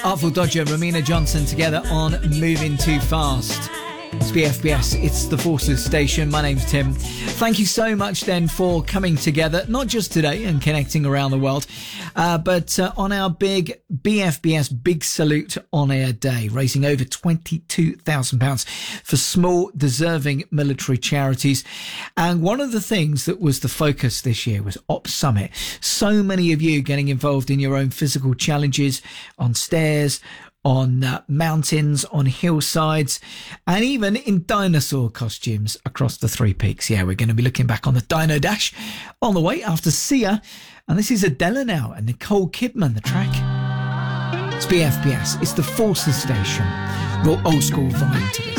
Artful Dodger, Romina Johnson together on Moving Too Fast. It's BFBS, it's the Forces Station. My name's Tim. Thank you so much then for coming together, not just today and connecting around the world, but on our big BFBS Big Salute On Air Day, raising over £22,000 for small, deserving military charities. And one of the things that was the focus this year was Op Summit. So many of you getting involved in your own physical challenges on stairs, on mountains, on hillsides, and even in dinosaur costumes across the Three Peaks. Yeah, we're going to be looking back on the Dino Dash on the way after Sia. And this is Adela now and Nicole Kidman, the track. It's BFBS. It's the Forces Station. Real old school vibe to this.